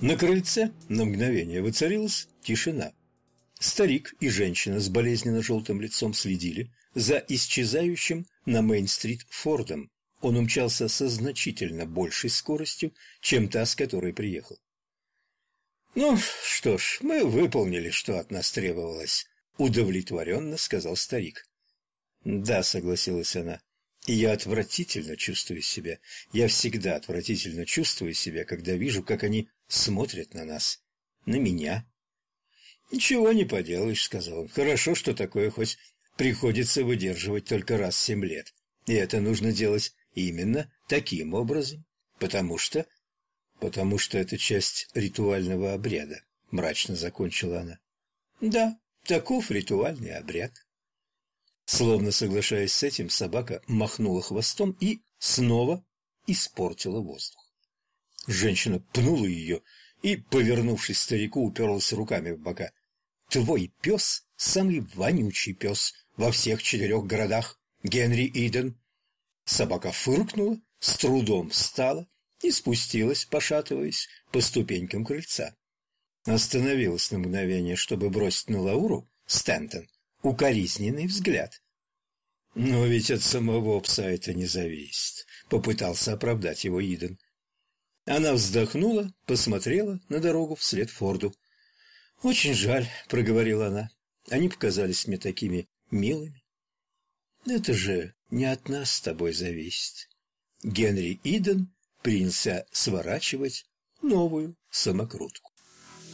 На крыльце на мгновение воцарилась тишина. Старик и женщина с болезненно желтым лицом следили за исчезающим на Мейн-стрит Фордом. Он умчался со значительно большей скоростью, чем та, с которой приехал. «Ну, что ж, мы выполнили, что от нас требовалось», — удовлетворенно сказал старик. «Да», — согласилась она, — «я отвратительно чувствую себя. Я всегда отвратительно чувствую себя, когда вижу, как они смотрят на нас, на меня». «Ничего не поделаешь», — сказал он. «Хорошо, что такое хоть приходится выдерживать только раз в 7 лет. И это нужно делать именно таким образом, потому что это часть ритуального обряда», — мрачно закончила она. «Да, таков ритуальный обряд». Словно соглашаясь с этим, собака махнула хвостом и снова испортила воздух. Женщина пнула ее и, повернувшись к старику, уперлась руками в бока. «Твой пес – самый вонючий пес во всех 4 городах, Генри Иден». Собака фыркнула, с трудом встала и спустилась, пошатываясь, по ступенькам крыльца. Остановилась на мгновение, чтобы бросить на Лауру Стэнтон укоризненный взгляд. «Но ведь от самого пса это не зависит», — попытался оправдать его Иден. Она вздохнула, посмотрела на дорогу вслед Форду. «Очень жаль», — проговорила она, — «они показались мне такими милыми». «Это же не от нас с тобой зависит». Генри Иден принялся сворачивать новую самокрутку.